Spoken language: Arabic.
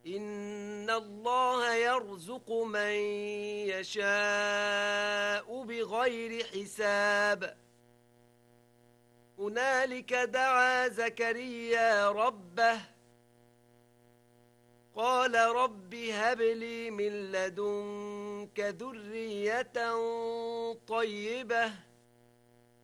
إن الله يرزق من يشاء بغير حساب. هنالك دعا زكريا ربه قال رب هب لي من لدنك ذرية طيبة